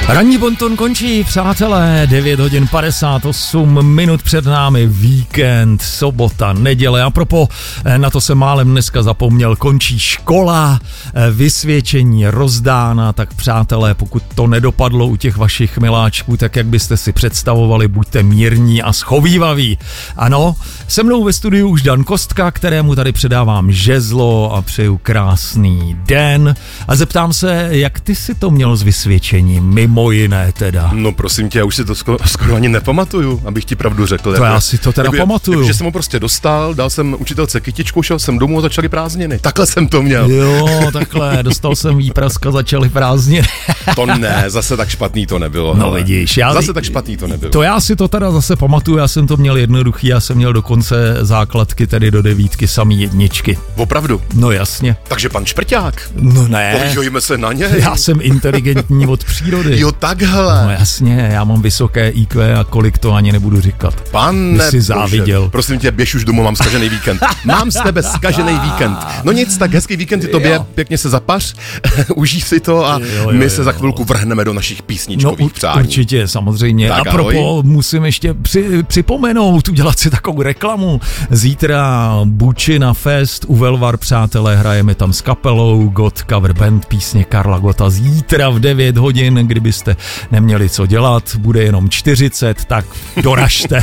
Ranní bonton končí, přátelé, 9 hodin 58 minut před námi, víkend, sobota, neděle. A propo, na to jsem málem dneska zapomněl, končí škola, vysvědčení rozdána, tak přátelé, pokud to nedopadlo u těch vašich miláčků, tak jak byste si představovali, buďte mírní a schovývaví. Ano, se mnou ve studiu už Dan Kostka, kterému tady předávám žezlo a přeju krásný den. A zeptám se, jak ty si to měl s vysvědčením, mimo jiné teda. No prosím tě, já už si to skoro ani nepamatuju, abych ti pravdu řekl. To já si to teda pamatuju. Že jsem ho prostě dostal, dal jsem učitelce kytičku, šel jsem domů a začaly prázdniny. Takhle jsem to měl. Jo, takhle, dostal jsem výpraska, začaly prázdniny. To ne, zase tak špatný to nebylo. No hele. Vidíš. Zase tak špatný to nebylo. To já si to teda zase pamatuju, já jsem to měl jednoduchý, já jsem měl dokonce základky, tedy do 9 samý jedničky. Opravdu? No jasně. Takže pan Šprťák? No ne. Podívejme se na něj. Já jsem inteligentní od přírody. Jo, takhle. No jasně, já mám vysoké IQ a kolik to ani nebudu říkat. Pane jsi záviděl. Prosím tě, běž už domů, mám zkažený víkend. Mám z tebe zkažený víkend. No nic, tak hezký víkend i tobě, pěkně se zapař, užij si to a my se za chvilku vrhneme do našich písničkových přání. Určitě, samozřejmě. Tak, a propo, musím ještě připomenout, udělat si takovou reklamu. Zítra Bučina Fest u Velvar, přátelé, hrajeme tam s kapelou God Cover Band, písně Karla Gotta. Zítra v 9 hodin, kdybyste neměli co dělat, bude jenom 40, tak doražte.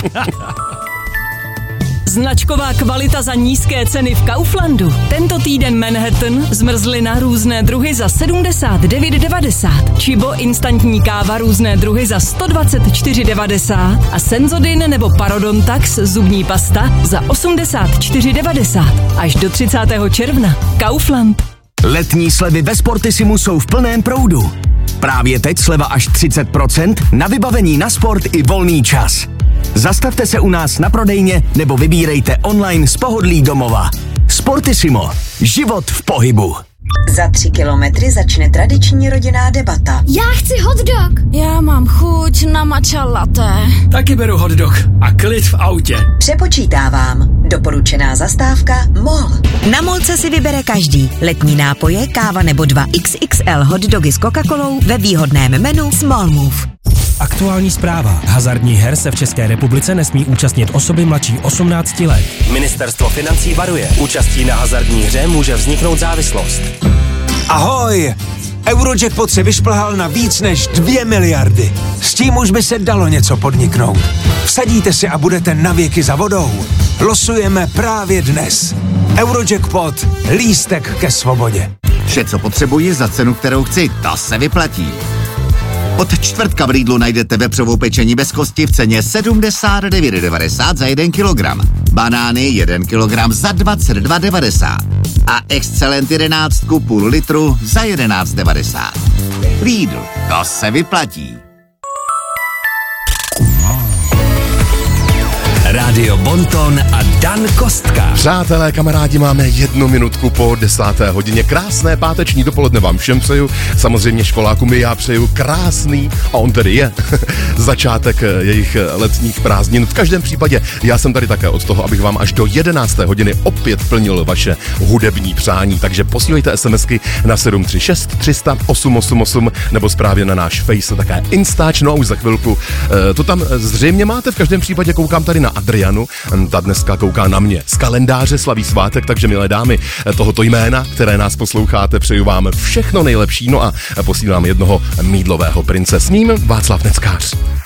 Značková kvalita za nízké ceny v Kauflandu. Tento týden Manhattan, zmrzlina různé druhy za 79,90. Chibo instantní káva různé druhy za 124,90. A Sensodyne nebo Parodontax zubní pasta za 84,90. Až do 30. června. Kaufland. Letní slevy ve Sportisimu jsou v plném proudu. Právě teď sleva až 30% na vybavení na sport i volný čas. Zastavte se u nás na prodejně nebo vybírejte online z pohodlí domova. Sportissimo. Život v pohybu. Za 3 kilometry začne tradiční rodinná debata. Já chci hotdog. Já mám chuť na matcha latte. Taky beru hotdog a klid v autě. Přepočítávám. Doporučená zastávka MOL. Na MOLce si vybere každý. Letní nápoje, káva nebo 2 XXL hotdogy s Coca-Colou ve výhodném menu Small Move. Aktuální zpráva. Hazardních her se v České republice nesmí účastnit osoby mladší 18 let. Ministerstvo financí varuje. Účastí na hazardní hře může vzniknout závislost. Ahoj! Eurojackpot se vyšplhal na víc než 2 miliardy. S tím už by se dalo něco podniknout. Vsadíte si a budete navěky za vodou. Losujeme právě dnes. Eurojackpot. Lístek ke svobodě. Vše, co potřebuji za cenu, kterou chci, to se vyplatí. Od čtvrtka v Lidlu najdete vepřovou pečení bez kosti v ceně 79,90 za 1 kilogram. Banány 1 kilogram za 22,90. A Excelent 11 půl litru za 11,90. Lidl, to se vyplatí. Rádio Bonton a Dan Kostka. Přátelé, kamarádi, máme 1 minutku po 10. hodině. Krásné páteční dopoledne vám všem přeju. Samozřejmě školákům já přeju krásný, a on tedy je, začátek jejich letních prázdnin. V každém případě já jsem tady také od toho, abych vám až do 11. hodiny opět plnil vaše hudební přání. Takže posílejte SMSky na 736 300 888 nebo zprávě na náš Face, také Instač. No a už za chvilku to tam zřejmě máte. V každém případě koukám tady na Adrianu, ta dneska kouká na mě. Z kalendáře slaví svátek, takže milé dámy tohoto jména, které nás posloucháte, přeju vám všechno nejlepší, no a posílám jednoho mýdlového prince. S ním Václav Neckář.